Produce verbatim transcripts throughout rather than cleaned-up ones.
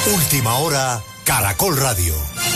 Última hora, Caracol Radio.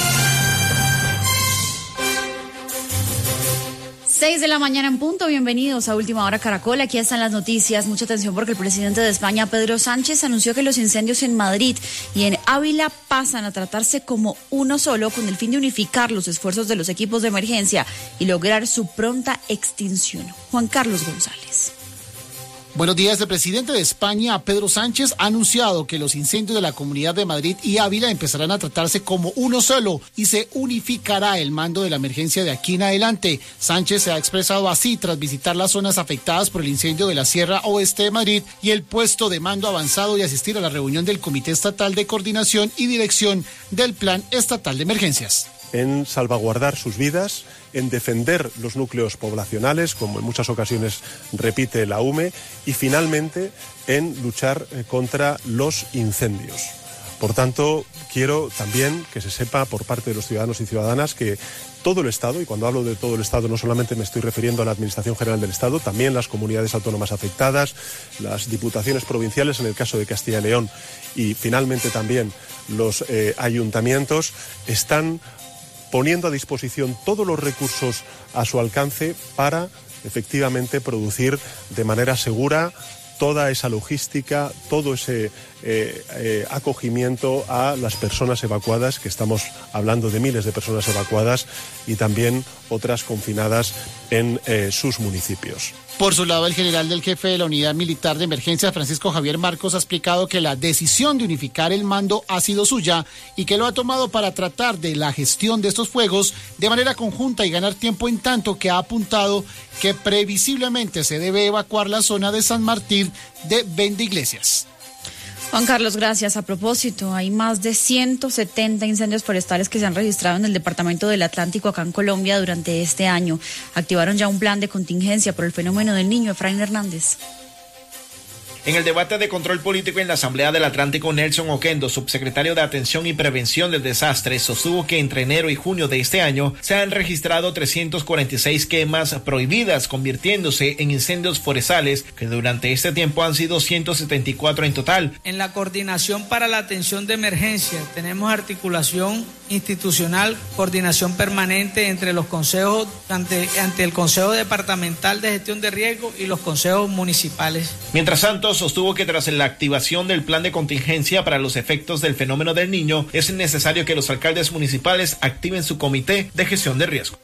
Seis de la mañana en punto, bienvenidos a Última Hora Caracol, aquí están las noticias, mucha atención porque el presidente de España, Pedro Sánchez, anunció que los incendios en Madrid y en Ávila pasan a tratarse como uno solo con el fin de unificar los esfuerzos de los equipos de emergencia y lograr su pronta extinción. Juan Carlos González. Buenos días. El presidente de España, Pedro Sánchez, ha anunciado que los incendios de la Comunidad de Madrid y Ávila empezarán a tratarse como uno solo y se unificará el mando de la emergencia de aquí en adelante. Sánchez se ha expresado así tras visitar las zonas afectadas por el incendio de la Sierra Oeste de Madrid y el puesto de mando avanzado y asistir a la reunión del Comité Estatal de Coordinación y Dirección del Plan Estatal de Emergencias. En salvaguardar sus vidas, en defender los núcleos poblacionales, como en muchas ocasiones repite la U M E, y finalmente en luchar contra los incendios. Por tanto, quiero también que se sepa por parte de los ciudadanos y ciudadanas que todo el Estado, y cuando hablo de todo el Estado no solamente me estoy refiriendo a la Administración General del Estado, también las comunidades autónomas afectadas, las diputaciones provinciales en el caso de Castilla y León y finalmente también los eh, ayuntamientos, están poniendo a disposición todos los recursos a su alcance para efectivamente producir de manera segura toda esa logística, todo ese eh, eh, acogimiento a las personas evacuadas, que estamos hablando de miles de personas evacuadas y también otras confinadas en eh, sus municipios. Por su lado, el general del jefe de la Unidad Militar de Emergencias, Francisco Javier Marcos, ha explicado que la decisión de unificar el mando ha sido suya y que lo ha tomado para tratar de la gestión de estos fuegos de manera conjunta y ganar tiempo, en tanto que ha apuntado que previsiblemente se debe evacuar la zona de San Martín de Vende Iglesias. Juan Carlos, gracias. A propósito, hay más de ciento setenta incendios forestales que se han registrado en el departamento del Atlántico acá en Colombia durante este año. Activaron ya un plan de contingencia por el fenómeno del Niño. Efraín Hernández. En el debate de control político en la Asamblea del Atlántico, Nelson Oquendo, subsecretario de Atención y Prevención del Desastre, sostuvo que entre enero y junio de este año se han registrado trescientas cuarenta y seis quemas prohibidas, convirtiéndose en incendios forestales, que durante este tiempo han sido ciento setenta y cuatro en total. En la coordinación para la atención de emergencia tenemos articulación institucional, coordinación permanente entre los consejos, ante, ante el Consejo Departamental de Gestión de Riesgo y los consejos municipales. Mientras tanto, sostuvo que tras la activación del plan de contingencia para los efectos del fenómeno del Niño, es necesario que los alcaldes municipales activen su comité de gestión de riesgo.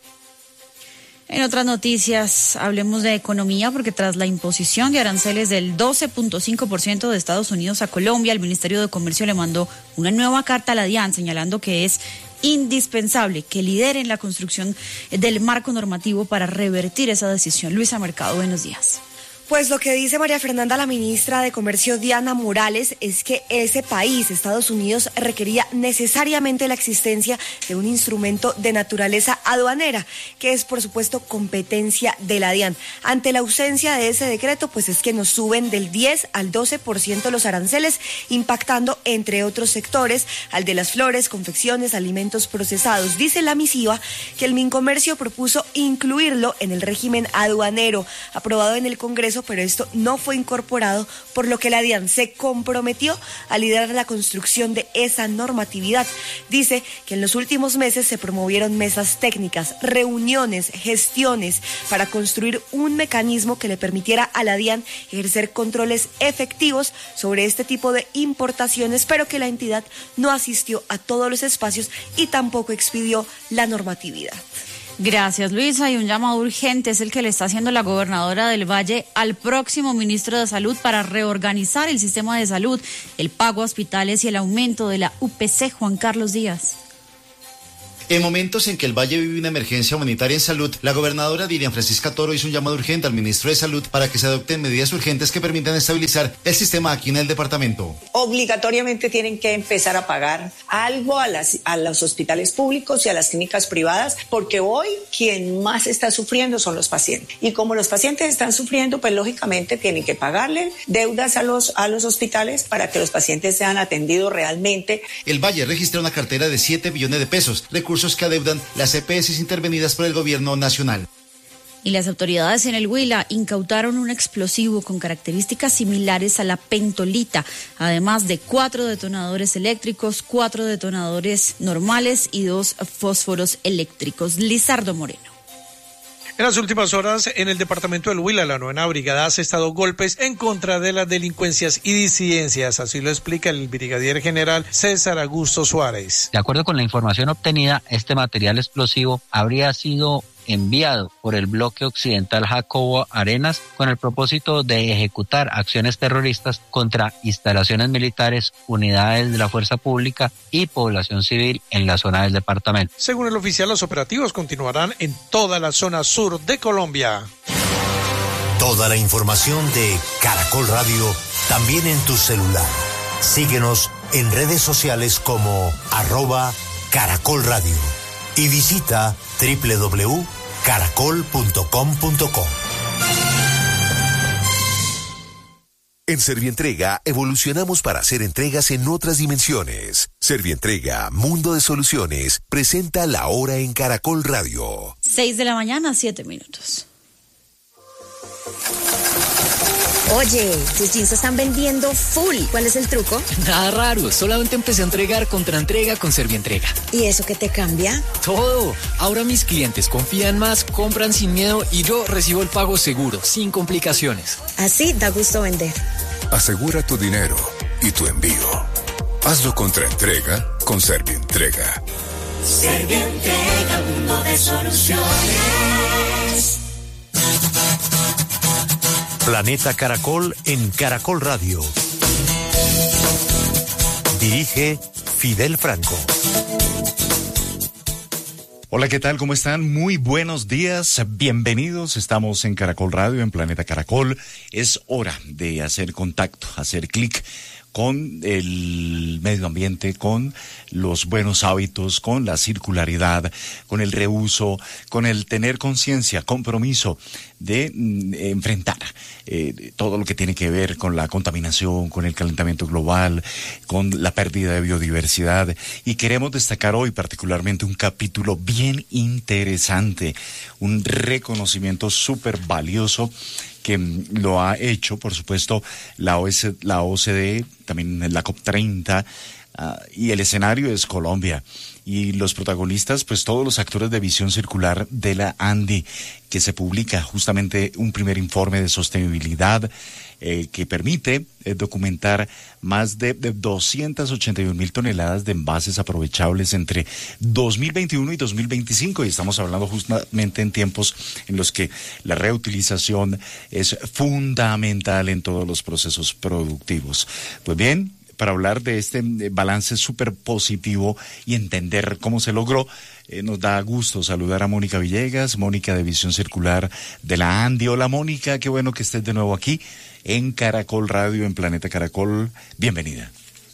En otras noticias, hablemos de economía, porque tras la imposición de aranceles del doce punto cinco por ciento de Estados Unidos a Colombia, el Ministerio de Comercio le mandó una nueva carta a la DIAN señalando que es indispensable que lideren la construcción del marco normativo para revertir esa decisión. Luisa Mercado, buenos días. Pues lo que dice María Fernanda, la ministra de Comercio Diana Morales, es que ese país, Estados Unidos, requería necesariamente la existencia de un instrumento de naturaleza aduanera, que es, por supuesto, competencia de la DIAN. Ante la ausencia de ese decreto, pues es que nos suben del diez al doce por ciento los aranceles, impactando, entre otros sectores, al de las flores, confecciones, alimentos procesados. Dice la misiva que el Mincomercio propuso incluirlo en el régimen aduanero, aprobado en el Congreso, pero esto no fue incorporado, por lo que la DIAN se comprometió a liderar la construcción de esa normatividad. Dice que en los últimos meses se promovieron mesas técnicas, reuniones, gestiones para construir un mecanismo que le permitiera a la DIAN ejercer controles efectivos sobre este tipo de importaciones, pero que la entidad no asistió a todos los espacios y tampoco expidió la normatividad. Gracias, Luisa. Y un llamado urgente es el que le está haciendo la gobernadora del Valle al próximo ministro de Salud para reorganizar el sistema de salud, el pago a hospitales y el aumento de la U P C. Juan Carlos Díaz. En momentos en que el Valle vive una emergencia humanitaria en salud, la gobernadora Dilian Francisca Toro hizo un llamado urgente al ministro de Salud para que se adopten medidas urgentes que permitan estabilizar el sistema aquí en el departamento. Obligatoriamente tienen que empezar a pagar algo a, las, a los hospitales públicos y a las clínicas privadas, porque hoy quien más está sufriendo son los pacientes. Y como los pacientes están sufriendo, pues lógicamente tienen que pagarle deudas a los, a los hospitales para que los pacientes sean atendidos realmente. El Valle registra una cartera de siete billones de pesos, recursos que adeudan las E P S intervenidas por el gobierno nacional. Y las autoridades en el Huila incautaron un explosivo con características similares a la pentolita, además de cuatro detonadores eléctricos, cuatro detonadores normales y dos fósforos eléctricos. Lizardo Moreno. En las últimas horas, en el departamento del Huila, la novena brigada ha asestado golpes en contra de las delincuencias y disidencias. Así lo explica el brigadier general César Augusto Suárez. De acuerdo con la información obtenida, este material explosivo habría sido enviado por el bloque occidental Jacobo Arenas con el propósito de ejecutar acciones terroristas contra instalaciones militares, unidades de la fuerza pública y población civil en la zona del departamento. Según el oficial, los operativos continuarán en toda la zona sur de Colombia. Toda la información de Caracol Radio también en tu celular. Síguenos en redes sociales como arroba Caracol Radio y visita doble u doble u doble u punto caracol punto com punto co. En Servientrega evolucionamos para hacer entregas en otras dimensiones. Servientrega, Mundo de Soluciones, presenta La Hora en Caracol Radio. Seis de la mañana, siete minutos. Oye, tus jeans están vendiendo full. ¿Cuál es el truco? Nada raro, solamente empecé a entregar contraentrega con Servientrega. ¿Y eso qué te cambia? Todo. Ahora mis clientes confían más, compran sin miedo y yo recibo el pago seguro, sin complicaciones. Así da gusto vender. Asegura tu dinero y tu envío. Hazlo contraentrega con Servientrega. Servientrega, mundo de soluciones. Planeta Caracol en Caracol Radio. Dirige Fidel Franco. Hola, ¿qué tal? ¿Cómo están? Muy buenos días, bienvenidos. Estamos en Caracol Radio, en Planeta Caracol. Es hora de hacer contacto, hacer clic con el medio ambiente, con los buenos hábitos, con la circularidad, con el reuso, con el tener conciencia, compromiso de mm, enfrentar eh, todo lo que tiene que ver con la contaminación, con el calentamiento global, con la pérdida de biodiversidad. Y queremos destacar hoy particularmente un capítulo bien interesante, un reconocimiento súper valioso que lo ha hecho, por supuesto, la O C D E, también la COP treinta, uh, y el escenario es Colombia. Y los protagonistas, pues todos los actores de visión circular de la ANDI, que se publica justamente un primer informe de sostenibilidad eh, que permite eh, documentar más de, de doscientas ochenta y un mil toneladas de envases aprovechables entre dos mil veintiuno y dos mil veinticinco. Y estamos hablando justamente en tiempos en los que la reutilización es fundamental en todos los procesos productivos. Pues bien, para hablar de este balance súper positivo y entender cómo se logró, eh, nos da gusto saludar a Mónica Villegas, Mónica de Visión Circular de la ANDI. Hola Mónica, qué bueno que estés de nuevo aquí en Caracol Radio, en Planeta Caracol. Bienvenida.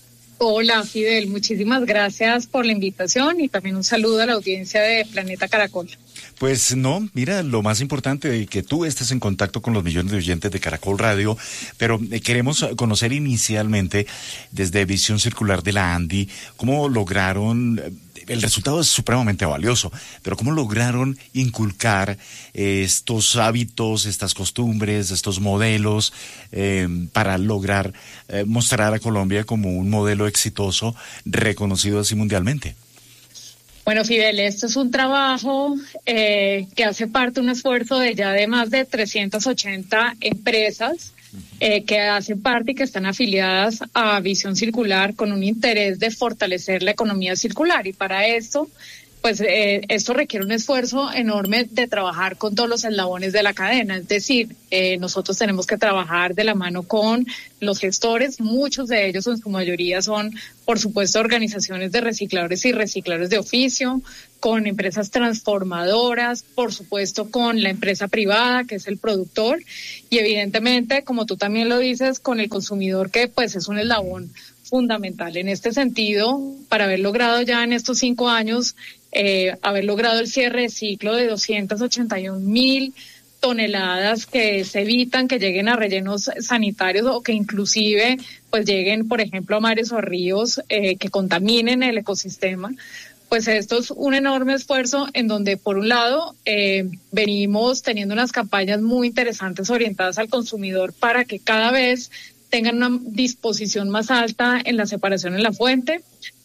Hola Fidel, muchísimas gracias por la invitación y también un saludo a la audiencia de Planeta Caracol. Pues no, mira, lo más importante es que tú estés en contacto con los millones de oyentes de Caracol Radio, pero eh, queremos conocer inicialmente desde Visión Circular de la ANDI cómo lograron, el resultado es supremamente valioso, pero cómo lograron inculcar eh, estos hábitos, estas costumbres, estos modelos eh, para lograr eh, mostrar a Colombia como un modelo exitoso reconocido así mundialmente. Bueno, Fidel, esto es un trabajo eh, que hace parte de un esfuerzo de ya de más de trescientas ochenta empresas eh, que hacen parte y que están afiliadas a Visión Circular con un interés de fortalecer la economía circular. Y para esto, pues eh, esto requiere un esfuerzo enorme de trabajar con todos los eslabones de la cadena. Es decir, eh, nosotros tenemos que trabajar de la mano con los gestores, muchos de ellos en su mayoría son, por supuesto, organizaciones de recicladores y recicladores de oficio, con empresas transformadoras, por supuesto con la empresa privada, que es el productor, y evidentemente, como tú también lo dices, con el consumidor, que pues es un eslabón fundamental. En este sentido, para haber logrado ya en estos cinco años, eh, haber logrado el cierre de ciclo de doscientas ochenta y un mil toneladas que se evitan que lleguen a rellenos sanitarios o que inclusive pues lleguen, por ejemplo, a mares o ríos eh, que contaminen el ecosistema, pues esto es un enorme esfuerzo en donde, por un lado, eh, venimos teniendo unas campañas muy interesantes orientadas al consumidor para que cada vez tengan una disposición más alta en la separación en la fuente.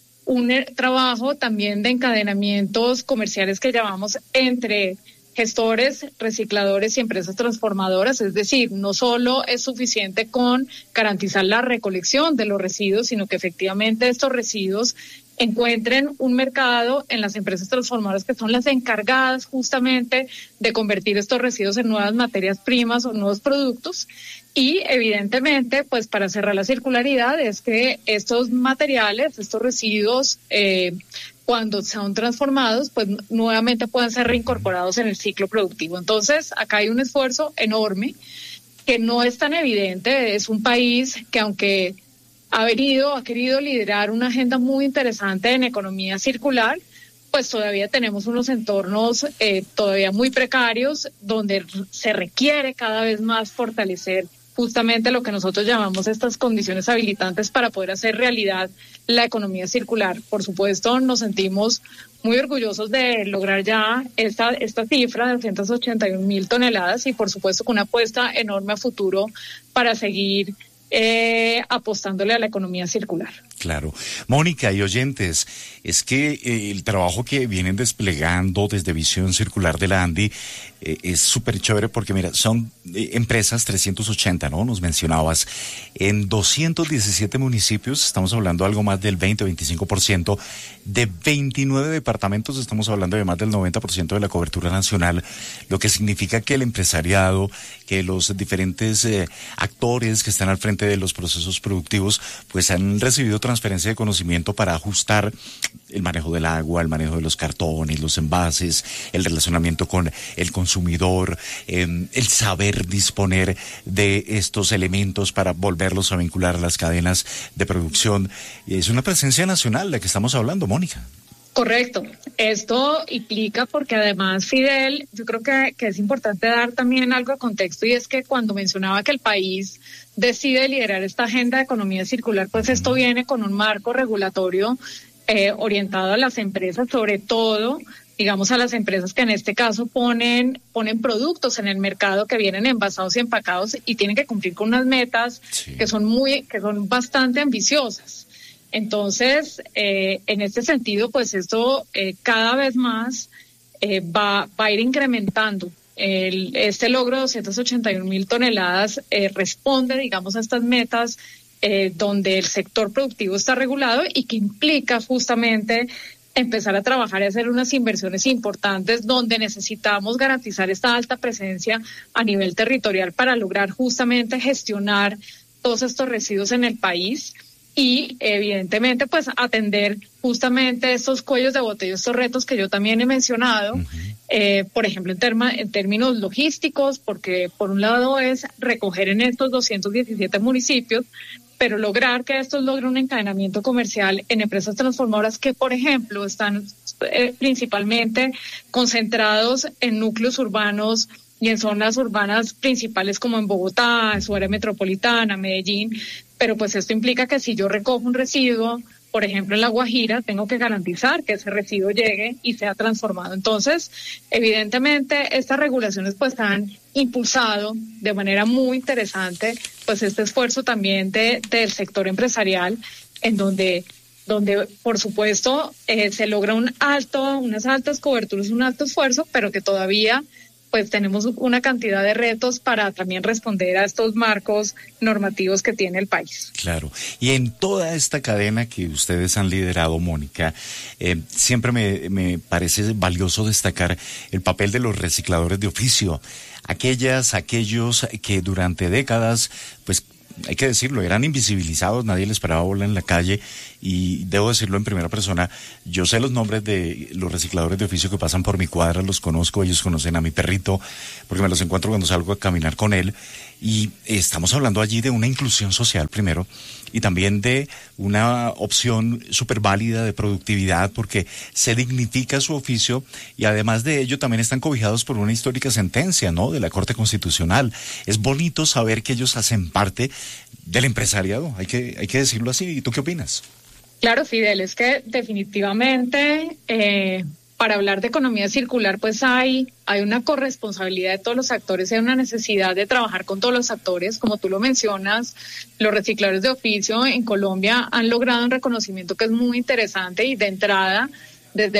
Un trabajo también de encadenamientos comerciales que llamamos entre gestores, recicladores y empresas transformadoras, es decir, no solo es suficiente con garantizar la recolección de los residuos, sino que efectivamente estos residuos encuentren un mercado en las empresas transformadoras que son las encargadas justamente de convertir estos residuos en nuevas materias primas o nuevos productos. Y evidentemente, pues para cerrar la circularidad es que estos materiales, estos residuos, eh, cuando son transformados, pues nuevamente pueden ser reincorporados en el ciclo productivo. Entonces, acá hay un esfuerzo enorme que no es tan evidente. Es un país que, aunque ha venido, ha querido liderar una agenda muy interesante en economía circular, pues todavía tenemos unos entornos eh, todavía muy precarios donde se requiere cada vez más fortalecer justamente lo que nosotros llamamos estas condiciones habilitantes para poder hacer realidad la economía circular. Por supuesto, nos sentimos muy orgullosos de lograr ya esta, esta cifra de doscientas ochenta y un mil toneladas y por supuesto con una apuesta enorme a futuro para seguir eh, apostándole a la economía circular. Claro. Mónica y oyentes, es que eh, el trabajo que vienen desplegando desde Visión Circular de la ANDI eh, es súper chévere porque, mira, son eh, empresas trescientos ochenta, ¿no? Nos mencionabas, en doscientos diecisiete municipios, estamos hablando de algo más del veinte o veinticinco por ciento, de veintinueve departamentos, estamos hablando de más del noventa por ciento de la cobertura nacional, lo que significa que el empresariado, que los diferentes eh, actores que están al frente de los procesos productivos, pues han recibido transferencia de conocimiento para ajustar el manejo del agua, el manejo de los cartones, los envases, el relacionamiento con el consumidor, eh, el saber disponer de estos elementos para volverlos a vincular a las cadenas de producción. Es una presencia nacional la que estamos hablando, Mónica. Correcto. Esto implica, porque además, Fidel, yo creo que, que es importante dar también algo de contexto, y es que cuando mencionaba que el país decide liderar esta agenda de economía circular, pues esto viene con un marco regulatorio eh, orientado a las empresas, sobre todo, digamos, a las empresas que en este caso ponen, ponen productos en el mercado que vienen envasados y empacados y tienen que cumplir con unas metas sí. que son muy, que son bastante ambiciosas. Entonces, eh, en este sentido, pues esto eh, cada vez más eh, va, va a ir incrementando. El, este logro de doscientas ochenta y un mil toneladas eh, responde, digamos, a estas metas eh, donde el sector productivo está regulado y que implica justamente empezar a trabajar y hacer unas inversiones importantes donde necesitamos garantizar esta alta presencia a nivel territorial para lograr justamente gestionar todos estos residuos en el país. Y evidentemente pues atender justamente estos cuellos de botella, estos retos que yo también he mencionado, uh-huh. eh, por ejemplo en, terma, en términos logísticos, porque por un lado es recoger en estos doscientos diecisiete municipios, pero lograr que estos logren un encadenamiento comercial en empresas transformadoras que, por ejemplo, están eh, principalmente concentrados en núcleos urbanos y en zonas urbanas principales como en Bogotá, en su área metropolitana, Medellín, pero pues esto implica que si yo recojo un residuo, por ejemplo en La Guajira, tengo que garantizar que ese residuo llegue y sea transformado. Entonces, evidentemente, estas regulaciones pues han impulsado de manera muy interesante pues este esfuerzo también de, del sector empresarial, en donde donde por supuesto eh, se logra un alto, unas altas coberturas, un alto esfuerzo, pero que todavía pues tenemos una cantidad de retos para también responder a estos marcos normativos que tiene el país. Claro. Y en toda esta cadena que ustedes han liderado, Mónica, eh, siempre me, me parece valioso destacar el papel de los recicladores de oficio. Aquellas, aquellos que durante décadas, pues, hay que decirlo, eran invisibilizados, nadie les paraba bola en la calle, y debo decirlo en primera persona, yo sé los nombres de los recicladores de oficio que pasan por mi cuadra, los conozco, ellos conocen a mi perrito, porque me los encuentro cuando salgo a caminar con él, y estamos hablando allí de una inclusión social primero, y también de una opción súper válida de productividad, porque se dignifica su oficio, y además de ello también están cobijados por una histórica sentencia, ¿no?, de la Corte Constitucional. Es bonito saber que ellos hacen parte del empresariado, hay que, hay que decirlo así. ¿Y tú qué opinas? Claro, Fidel, es que definitivamente eh, para hablar de economía circular pues hay, hay una corresponsabilidad de todos los actores, hay una necesidad de trabajar con todos los actores, como tú lo mencionas, los recicladores de oficio en Colombia han logrado un reconocimiento que es muy interesante y de entrada desde